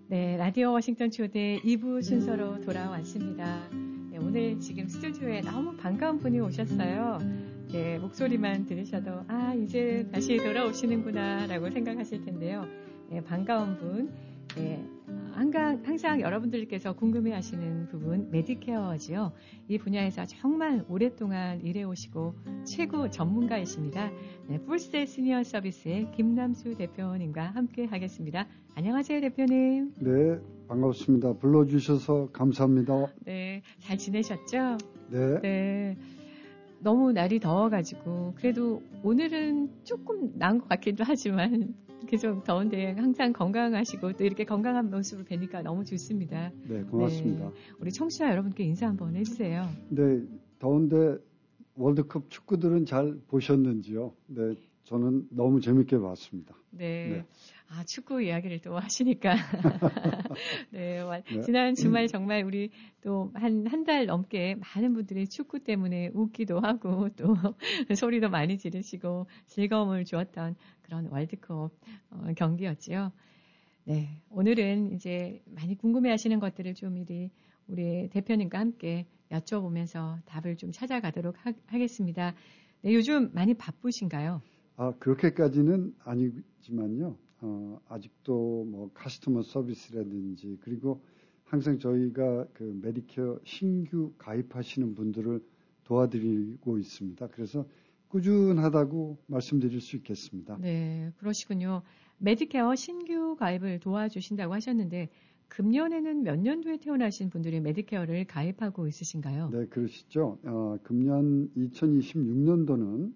네, 라디오 워싱턴 초대 2부 순서로 돌아왔습니다. 네, 오늘 지금 스튜디오에 너무 반가운 분이 오셨어요. 네, 목소리만 들으셔도 이제 다시 돌아오시는구나 라고 생각하실 텐데요. 네, 반가운 분. 네, 항상 여러분들께서 궁금해하시는 부분 메디케어지요. 이 분야에서 정말 오랫동안 일해오시고 최고 전문가이십니다. 네, 풀스테 시니어 서비스의 김남수 대표님과 함께 하겠습니다. 안녕하세요, 대표님. 네, 반갑습니다. 불러주셔서 감사합니다. 네, 잘 지내셨죠? 네. 네. 너무 날이 더워가지고 그래도 오늘은 조금 나은 것 같기도 하지만 계속 더운데 항상 건강하시고 또 이렇게 건강한 모습을 뵈니까 너무 좋습니다. 네, 고맙습니다. 네, 우리 청취자 여러분께 인사 한번 해주세요. 네, 더운데 월드컵 축구들은 잘 보셨는지요? 네, 저는 너무 재밌게 봤습니다. 네. 축구 이야기를 또 하시니까. 네, 네. 지난 주말 정말 우리 또 한 달 넘게 많은 분들이 축구 때문에 웃기도 하고 또 소리도 많이 지르시고 즐거움을 주었던 그런 월드컵 경기였지요. 네, 오늘은 이제 많이 궁금해 하시는 것들을 좀 미리 우리 대표님과 함께 여쭤보면서 답을 좀 찾아가도록 하겠습니다. 네, 요즘 많이 바쁘신가요? 그렇게까지는 아니지만요. 아직도 뭐 커스터머 서비스라든지 그리고 항상 저희가 그 메디케어 신규 가입하시는 분들을 도와드리고 있습니다. 그래서 꾸준하다고 말씀드릴 수 있겠습니다. 네, 그러시군요. 메디케어 신규 가입을 도와주신다고 하셨는데 금년에는 몇 년도에 태어나신 분들이 메디케어를 가입하고 있으신가요? 네, 그러시죠. 금년 2026년도는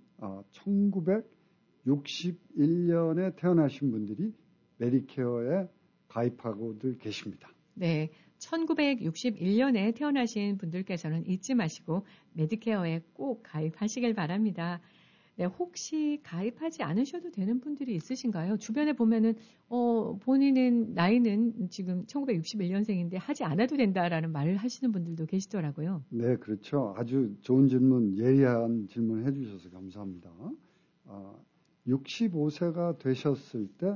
1961년에 태어나신 분들이 메디케어에 가입하고들 계십니다. 네, 1961년에 태어나신 분들께서는 잊지 마시고 메디케어에 꼭 가입하시길 바랍니다. 네, 혹시 가입하지 않으셔도 되는 분들이 있으신가요? 주변에 보면은 본인은 나이는 지금 1961년생인데 하지 않아도 된다라는 말을 하시는 분들도 계시더라고요. 네, 그렇죠. 아주 좋은 질문, 예리한 질문 해주셔서 감사합니다. 65세가 되셨을 때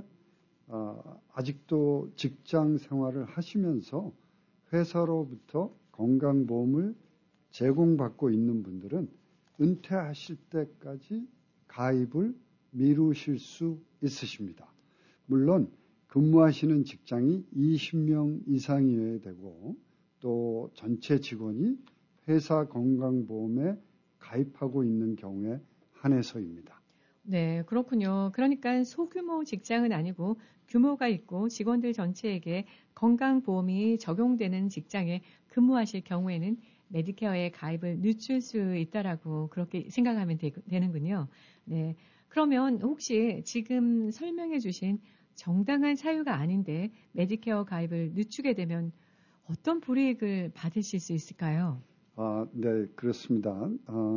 아직도 직장 생활을 하시면서 회사로부터 건강보험을 제공받고 있는 분들은 은퇴하실 때까지 가입을 미루실 수 있으십니다. 물론 근무하시는 직장이 20명 이상이어야 되고 또 전체 직원이 회사 건강보험에 가입하고 있는 경우에 한해서입니다. 네, 그렇군요. 그러니까 소규모 직장은 아니고 규모가 있고 직원들 전체에게 건강보험이 적용되는 직장에 근무하실 경우에는 메디케어에 가입을 늦출 수 있다라고 그렇게 생각하면 되는군요. 네. 그러면 혹시 지금 설명해 주신 정당한 사유가 아닌데 메디케어 가입을 늦추게 되면 어떤 불이익을 받으실 수 있을까요? 네, 그렇습니다.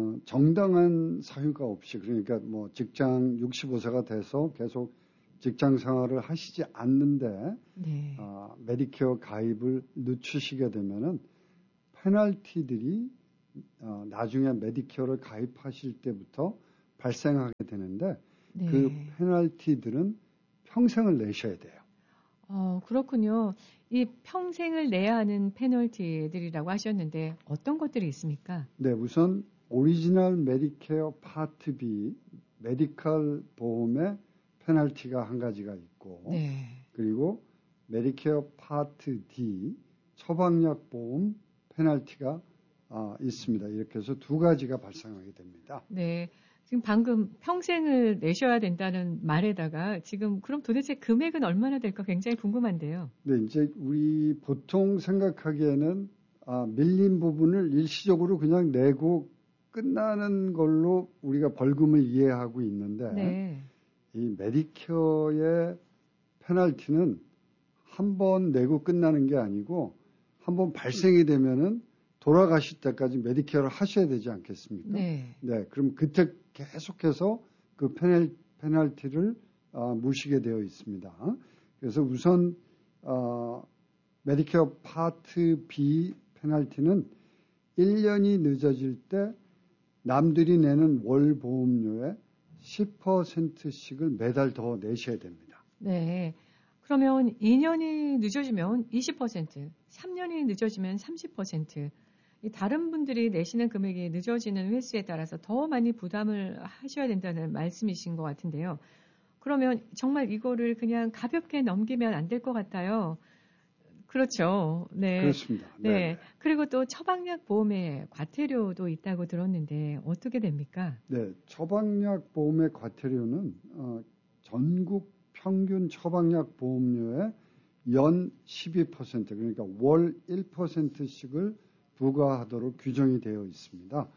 정당한 사유가 없이, 그러니까 뭐 직장 65세가 돼서 계속 직장 생활을 하시지 않는데, 네. 메디케어 가입을 늦추시게 되면은 페널티들이, 나중에 메디케어를 가입하실 때부터 발생하게 되는데, 네. 그 페널티들은 평생을 내셔야 돼요. 그렇군요. 이 평생을 내야 하는 페널티들이라고 하셨는데 어떤 것들이 있습니까? 네, 우선 오리지널 메디케어 파트 B 메디컬 보험의 페널티가 한 가지가 있고, 네. 그리고 메디케어 파트 D 처방약 보험 페널티가 있습니다. 이렇게 해서 두 가지가 발생하게 됩니다. 네. 지금 방금 평생을 내셔야 된다는 말에다가 지금 그럼 도대체 금액은 얼마나 될까 굉장히 궁금한데요. 네, 이제 우리 보통 생각하기에는 밀린 부분을 일시적으로 그냥 내고 끝나는 걸로 우리가 벌금을 이해하고 있는데, 네. 이 메디케어의 페널티는 한 번 내고 끝나는 게 아니고 한 번 발생이 되면은 돌아가실 때까지 메디케어를 하셔야 되지 않겠습니까? 네. 네, 그럼 그때 계속해서 그 페널티를 무시게 되어 있습니다. 그래서 우선 메디케어 파트 B 페널티는 1년이 늦어질 때 남들이 내는 월 보험료의 10%씩을 매달 더 내셔야 됩니다. 네. 그러면 2년이 늦어지면 20%, 3년이 늦어지면 30%. 다른 분들이 내시는 금액이 늦어지는 횟수에 따라서 더 많이 부담을 하셔야 된다는 말씀이신 것 같은데요. 그러면 정말 이거를 그냥 가볍게 넘기면 안 될 것 같아요. 그렇죠. 네. 그렇습니다. 네. 그리고 또 처방약 보험에 과태료도 있다고 들었는데 어떻게 됩니까? 네, 처방약 보험의 과태료는 전국 평균 처방약 보험료의 연 12% 그러니까 월 1%씩을 부과하도록 규정이 되어 있습니다.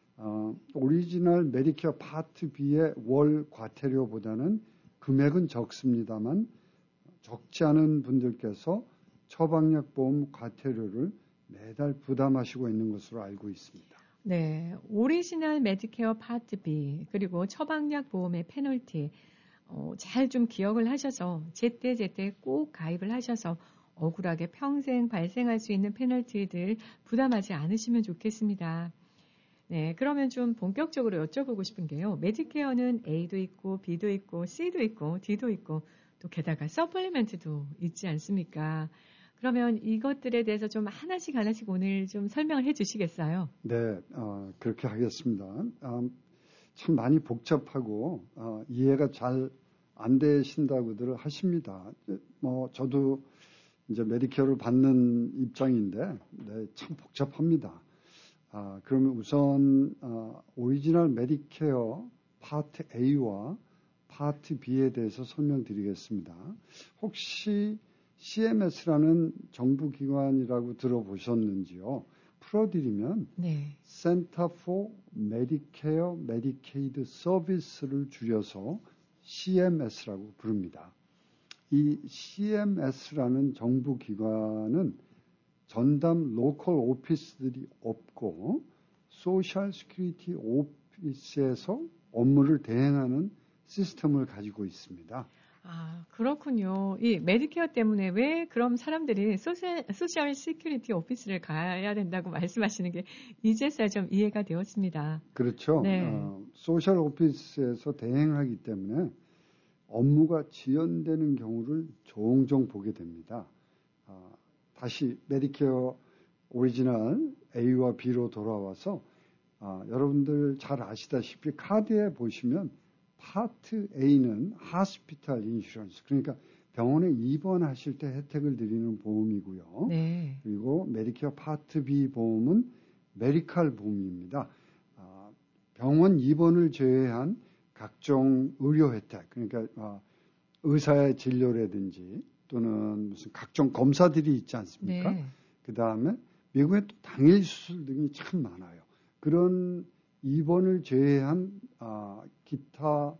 오리지널 메디케어 파트 B의 월 과태료보다는 금액은 적습니다만 적지 않은 분들께서 처방약 보험 과태료를 매달 부담하시고 있는 것으로 알고 있습니다. 네, 오리지널 메디케어 파트 B 그리고 처방약 보험의 페널티 잘 좀 기억을 하셔서 제때 꼭 가입을 하셔서 억울하게 평생 발생할 수 있는 페널티들 부담하지 않으시면 좋겠습니다. 네, 그러면 좀 본격적으로 여쭤보고 싶은 게요. 메디케어는 A도 있고 B도 있고 C도 있고 D도 있고 또 게다가 서플리멘트도 있지 않습니까? 그러면 이것들에 대해서 좀 하나씩 오늘 좀 설명을 해 주시겠어요? 네, 그렇게 하겠습니다. 참 많이 복잡하고 이해가 잘 안 되신다고들 하십니다. 저도 이제 메디케어를 받는 입장인데 네, 참 복잡합니다. 그러면 우선 오리지널 메디케어 파트 A와 파트 B에 대해서 설명드리겠습니다. 혹시 CMS라는 정부기관이라고 들어보셨는지요? 풀어드리면 네. Center for Medicare Medicaid Service를 줄여서 CMS라고 부릅니다. 이 CMS라는 정부기관은 전담 로컬 오피스들이 없고 소셜 시큐리티 오피스에서 업무를 대행하는 시스템을 가지고 있습니다. 그렇군요. 이 메디케어 때문에 왜 그럼 사람들이 소셜 시큐리티 오피스를 가야 된다고 말씀하시는 게 이제서야 좀 이해가 되었습니다. 그렇죠. 네. 소셜 오피스에서 대행하기 때문에 업무가 지연되는 경우를 종종 보게 됩니다. 다시 메디케어 오리지널 A와 B로 돌아와서 여러분들 잘 아시다시피 카드에 보시면 파트 A는 하스피탈 인슈런스 그러니까 병원에 입원하실 때 혜택을 드리는 보험이고요. 네. 그리고 메디케어 파트 B 보험은 메디칼 보험입니다. 병원 입원을 제외한 각종 의료 혜택 그러니까 의사의 진료라든지 또는 무슨 각종 검사들이 있지 않습니까? 네. 그 다음에 미국에 또 당일 수술 등이 참 많아요. 그런 입원을 제외한 기타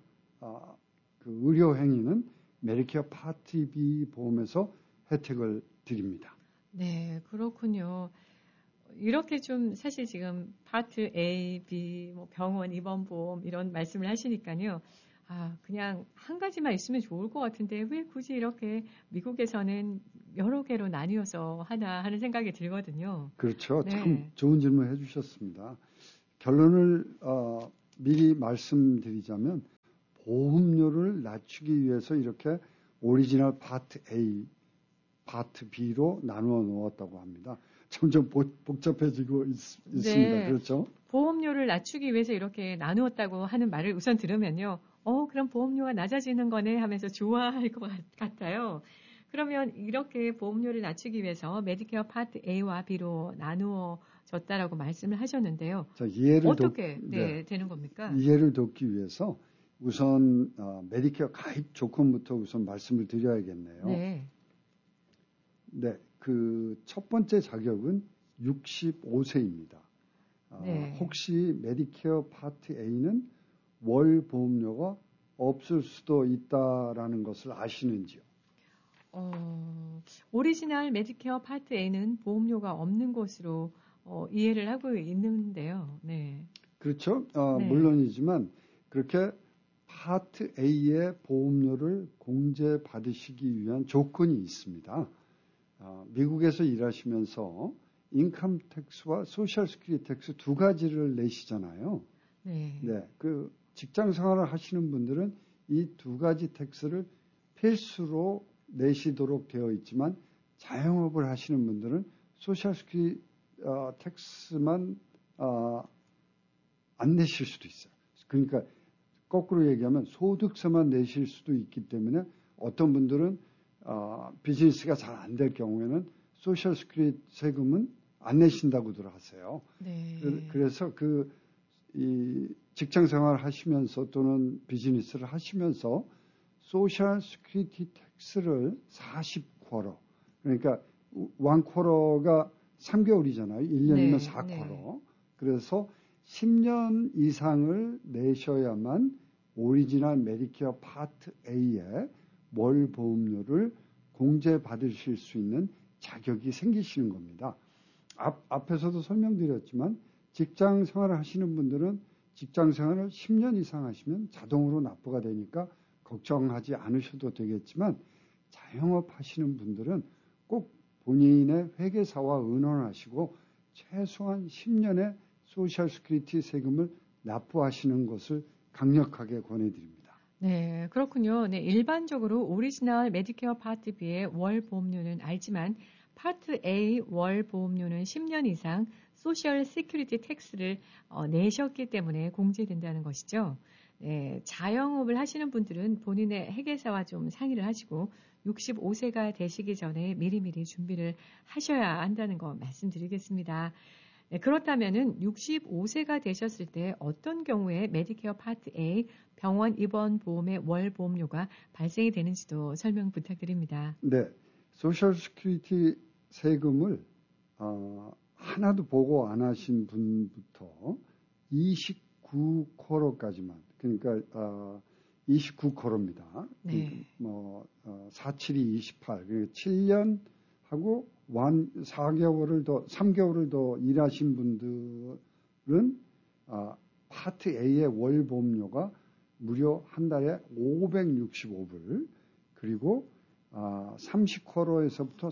그 의료 행위는 메디케어 파트 B 보험에서 혜택을 드립니다. 네, 그렇군요. 이렇게 좀 사실 지금 파트 A, B, 뭐 병원 입원 보험 이런 말씀을 하시니까요. 그냥 한 가지만 있으면 좋을 것 같은데 왜 굳이 이렇게 미국에서는 여러 개로 나뉘어서 하나 하는 생각이 들거든요. 그렇죠. 네. 참 좋은 질문 해주셨습니다. 결론을 미리 말씀드리자면 보험료를 낮추기 위해서 이렇게 오리지널 파트 A, 파트 B로 나누어 놓았다고 합니다. 점점 복잡해지고 있습니다. 네. 그렇죠? 보험료를 낮추기 위해서 이렇게 나누었다고 하는 말을 우선 들으면요. 그럼 보험료가 낮아지는 거네 하면서 좋아할 것 같아요. 그러면 이렇게 보험료를 낮추기 위해서 메디케어 파트 A와 B로 나누어 졌다라고 말씀을 하셨는데요. 자, 이해를 어떻게 되는 겁니까? 이해를 돕기 위해서 우선 메디케어 가입 조건부터 우선 말씀을 드려야겠네요. 네. 네, 그 첫 번째 자격은 65세입니다. 네. 혹시 메디케어 파트 A는 월 보험료가 없을 수도 있다라는 것을 아시는지요? 오리지널 메디케어 파트 A는 보험료가 없는 것으로 이해를 하고 있는데요. 네. 그렇죠. 네. 물론이지만 그렇게 파트 A의 보험료를 공제받으시기 위한 조건이 있습니다. 미국에서 일하시면서 인컴 텍스와 소셜 스큐리티 텍스 두 가지를 내시잖아요. 네. 네, 그 직장 생활을 하시는 분들은 이 두 가지 텍스를 필수로 내시도록 되어 있지만 자영업을 하시는 분들은 소셜 시큐리티 텍스만 안 내실 수도 있어요. 그러니까 거꾸로 얘기하면 소득세만 내실 수도 있기 때문에 어떤 분들은 비즈니스가 잘 안 될 경우에는 소셜 시큐리티 세금은 안 내신다고들 하세요. 네. 그래서 이 직장 생활 하시면서 또는 비즈니스를 하시면서 소셜 시큐리티 텍스를 40쿼터, 그러니까 1쿼터가 3개월이잖아요. 1년이면 네, 4쿼터. 네. 그래서 10년 이상을 내셔야만 오리지널 메디케어 파트 A의 월 보험료를 공제받으실 수 있는 자격이 생기시는 겁니다. 앞에서도 설명드렸지만 직장 생활을 하시는 분들은 직장 생활을 10년 이상 하시면 자동으로 납부가 되니까 걱정하지 않으셔도 되겠지만 자영업 하시는 분들은 꼭 본인의 회계사와 의논하시고 최소한 10년의 소셜 시큐리티 세금을 납부하시는 것을 강력하게 권해드립니다. 네, 그렇군요. 네, 일반적으로 오리지널 메디케어 파트 B의 월 보험료는 알지만 파트 A 월 보험료는 10년 이상 소셜 시큐리티 텍스를 내셨기 때문에 공제된다는 것이죠. 네, 자영업을 하시는 분들은 본인의 회계사와 좀 상의를 하시고 65세가 되시기 전에 미리미리 준비를 하셔야 한다는 거 말씀드리겠습니다. 네, 그렇다면은 65세가 되셨을 때 어떤 경우에 메디케어 파트 A 병원 입원 보험의 월 보험료가 발생이 되는지도 설명 부탁드립니다. 네, 소셜 시큐리티 세금을 하나도 보고 안 하신 분부터 29쿼터까지만, 그러니까 29쿼터입니다. 네. 47이 28, 그러니까 7년 하고 3개월을 더 일하신 분들은 파트 A의 월 보험료가 무려 한 달에 565불, 그리고 30쿼터에서부터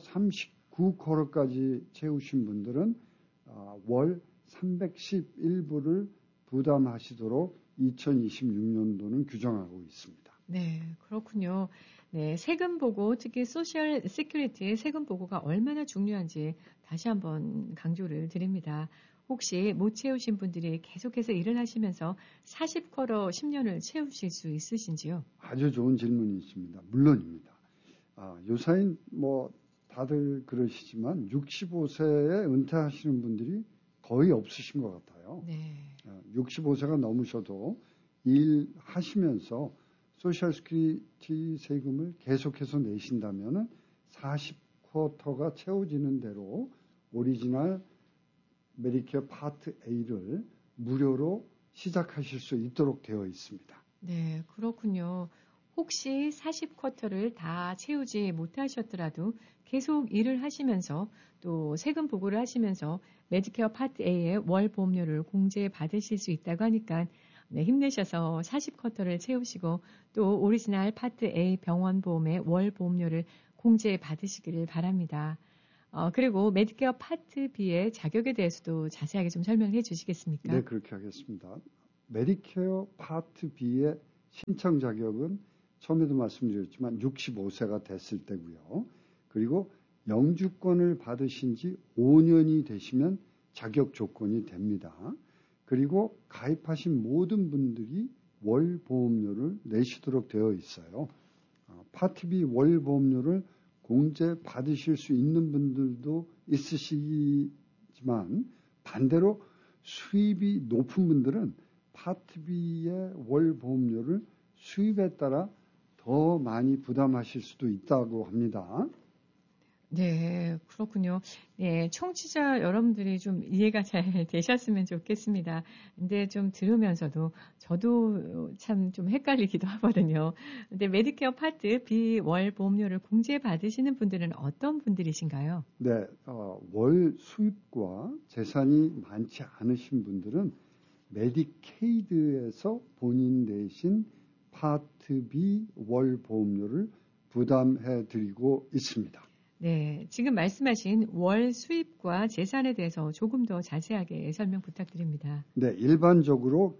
39쿼터까지 채우신 분들은 월 311불을 부담하시도록 2026년도는 규정하고 있습니다. 네, 그렇군요. 네, 세금 보고, 특히 소셜 시큐리티 세금 보고가 얼마나 중요한지 다시 한번 강조를 드립니다. 혹시 못 채우신 분들이 계속해서 일을 하시면서 40쿼터 10년을 채우실 수 있으신지요? 아주 좋은 질문이십니다. 물론입니다. 요사인 다들 그러시지만 65세에 은퇴하시는 분들이 거의 없으신 것 같아요. 네. 65세가 넘으셔도 일하시면서 소셜 시큐리티 세금을 계속해서 내신다면 40쿼터가 채워지는 대로 오리지널 메디케어 파트 A를 무료로 시작하실 수 있도록 되어 있습니다. 네, 그렇군요. 혹시 40쿼터를 다 채우지 못하셨더라도 계속 일을 하시면서 또 세금 보고를 하시면서 메디케어 파트 A의 월 보험료를 공제 받으실 수 있다고 하니까 네, 힘내셔서 40쿼터를 채우시고 또 오리지널 파트 A 병원 보험의 월 보험료를 공제 받으시기를 바랍니다. 그리고 메디케어 파트 B의 자격에 대해서도 자세하게 좀 설명해 주시겠습니까? 네, 그렇게 하겠습니다. 메디케어 파트 B의 신청 자격은 처음에도 말씀드렸지만 65세가 됐을 때고요. 그리고 영주권을 받으신 지 5년이 되시면 자격 조건이 됩니다. 그리고 가입하신 모든 분들이 월 보험료를 내시도록 되어 있어요. 파트 B 월 보험료를 공제 받으실 수 있는 분들도 있으시지만 반대로 수입이 높은 분들은 파트 B의 월 보험료를 수입에 따라 더 많이 부담하실 수도 있다고 합니다. 네, 그렇군요. 네, 청취자 여러분들이 좀 이해가 잘 되셨으면 좋겠습니다. 근데 좀 들으면서도 저도 참 좀 헷갈리기도 하거든요. 근데 메디케어 파트 B 월 보험료를 공제 받으시는 분들은 어떤 분들이신가요? 네, 월 수입과 재산이 많지 않으신 분들은 메디케이드에서 본인 내신 파트 B 월 보험료를 부담해 드리고 있습니다. 네, 지금 말씀하신 월 수입과 재산에 대해서 조금 더 자세하게 설명 부탁드립니다. 네, 일반적으로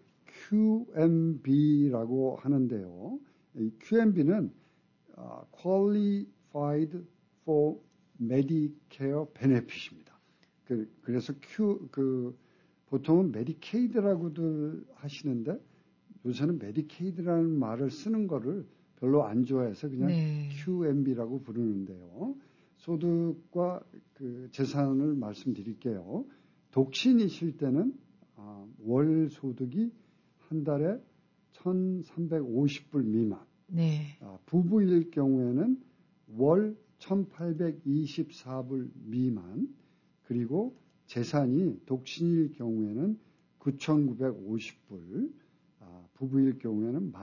QMB라고 하는데요. 이 QMB는 qualified for Medicare benefit입니다. 그래서 보통은 메디케이드라고들 하시는데 요새는 메디케이드라는 말을 쓰는 거를 별로 안 좋아해서 그냥 네. QMB라고 부르는데요. 소득과 그 재산을 말씀드릴게요. 독신이실 때는 월 소득이 한 달에 1,350불 미만. 네. 부부일 경우에는 월 1,824불 미만. 그리고 재산이 독신일 경우에는 9,950불, 부부일 경우에는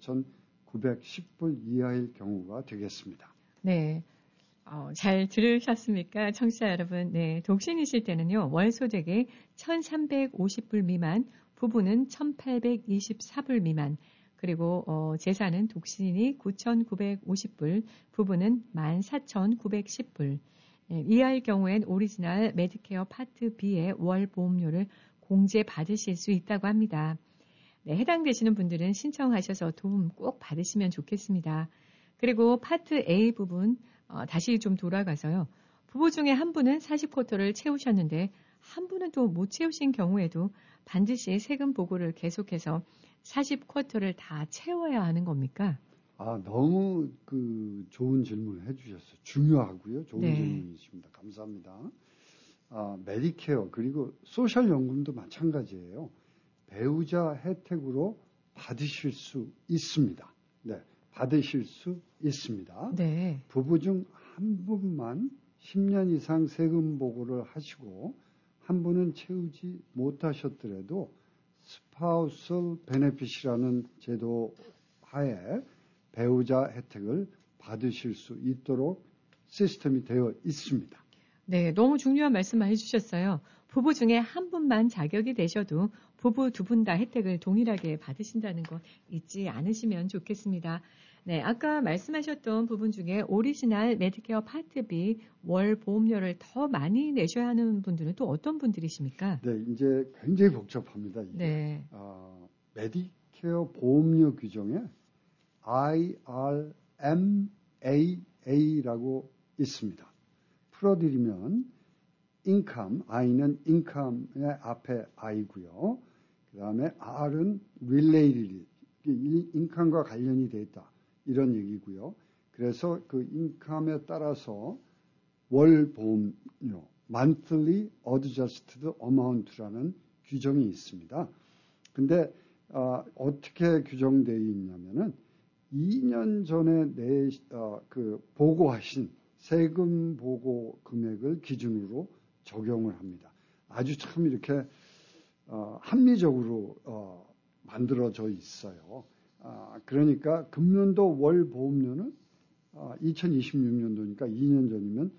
14,910불 이하일 경우가 되겠습니다. 네. 잘 들으셨습니까? 청취자 여러분. 네. 독신이실 때는요, 월 소득이 1,350불 미만, 부부는 1,824불 미만, 그리고 재산은 독신이 9,950불, 부부는 14,910불. 이하일 경우엔 오리지널 메디케어 파트 B의 월 보험료를 공제 받으실 수 있다고 합니다. 네, 해당되시는 분들은 신청하셔서 도움 꼭 받으시면 좋겠습니다. 그리고 파트 A 부분 다시 좀 돌아가서요. 부부 중에 한 분은 40쿼터를 채우셨는데 한 분은 또 못 채우신 경우에도 반드시 세금 보고를 계속해서 40쿼터를 다 채워야 하는 겁니까? 너무 좋은 질문을 해주셨어요. 중요하고요. 좋은 네. 질문이십니다. 감사합니다. 메디케어 그리고 소셜연금도 마찬가지예요. 배우자 혜택으로 받으실 수 있습니다. 네, 받으실 수 있습니다. 네. 부부 중 한 분만 10년 이상 세금 보고를 하시고 한 분은 채우지 못하셨더라도 스파우설 베네핏이라는 제도 하에 배우자 혜택을 받으실 수 있도록 시스템이 되어 있습니다. 네, 너무 중요한 말씀을 해주셨어요. 부부 중에 한 분만 자격이 되셔도 부부 두 분 다 혜택을 동일하게 받으신다는 거 잊지 않으시면 좋겠습니다. 네, 아까 말씀하셨던 부분 중에 오리지널 메디케어 파트 B 월 보험료를 더 많이 내셔야 하는 분들은 또 어떤 분들이십니까? 네, 이제 굉장히 복잡합니다. 이게. 네. 메디케어 보험료 규정에 IRMAA라고 있습니다. 풀어드리면 income, I는 income의 앞에 I고요. 그 다음에 R은 related, income과 관련이 되어 있다. 이런 얘기고요. 그래서 그 income에 따라서 월 보험료, monthly adjusted amount라는 규정이 있습니다. 근데 어떻게 규정되어 있냐면은 2년 전에 보고하신 세금 보고 금액을 기준으로 적용을 합니다. 아주 참 이렇게 합리적으로 만들어져 있어요. 그러니까 금년도 월 보험료는 2026년도니까 2년 전이면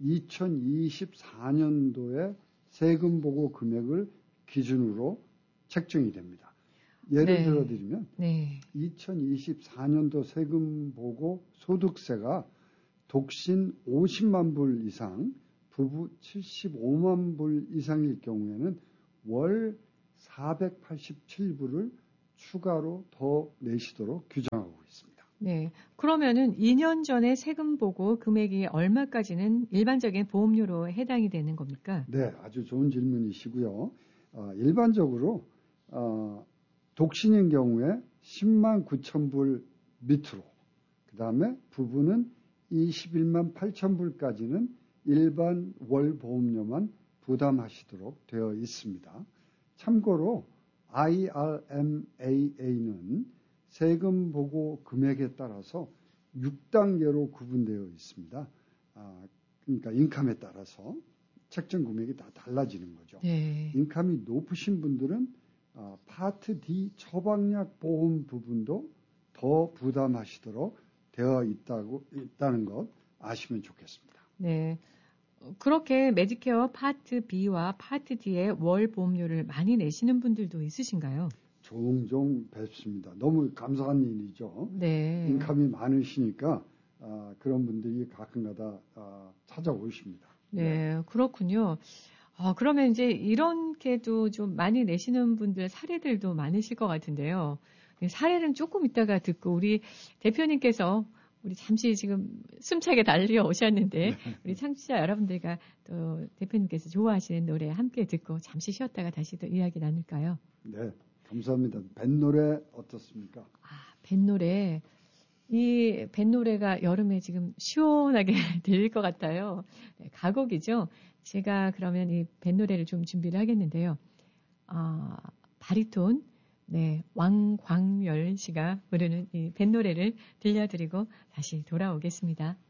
2024년도에 세금 보고 금액을 기준으로 책정이 됩니다. 예를 들어드리면 2024년도 세금 보고 소득세가 독신 50만 불 이상, 부부 75만 불 이상일 경우에는 월 487불을 추가로 더 내시도록 규정하고 있습니다. 네. 그러면은 2년 전에 세금 보고 금액이 얼마까지는 일반적인 보험료로 해당이 되는 겁니까? 네, 아주 좋은 질문이시고요. 일반적으로 독신인 경우에 10만 9천 불 밑으로, 그 다음에 부부는 21만 8천 불까지는 일반 월 보험료만 부담하시도록 되어 있습니다. 참고로 IRMAA는 세금 보고 금액에 따라서 6단계로 구분되어 있습니다. 그러니까 인컴에 따라서 책정 금액이 다 달라지는 거죠. 네. 인컴이 높으신 분들은 파트 D 처방약 보험 부분도 더 부담하시도록 되어 있다는 것 아시면 좋겠습니다. 네. 그렇게 메디케어 파트 B와 파트 D의 월 보험료를 많이 내시는 분들도 있으신가요? 종종 뵙습니다. 너무 감사한 일이죠. 네. 인컴이 많으시니까 그런 분들이 가끔가다 찾아오십니다. 네, 그렇군요. 그러면 이제 이렇게도 좀 많이 내시는 분들 사례들도 많으실 것 같은데요. 사례는 조금 이따가 듣고 우리 대표님께서 우리 잠시 지금 숨차게 달려 오셨는데 우리 청취자 여러분들과 또 대표님께서 좋아하시는 노래 함께 듣고 잠시 쉬었다가 다시 또 이야기 나눌까요? 네, 감사합니다. 뱃노래 어떻습니까? 뱃노래. 이 뱃노래가 여름에 지금 시원하게 들릴 것 같아요. 네, 가곡이죠. 제가 그러면 이 뱃노래를 좀 준비를 하겠는데요. 바리톤, 네, 왕광열 씨가 부르는 이 뱃노래를 들려드리고 다시 돌아오겠습니다.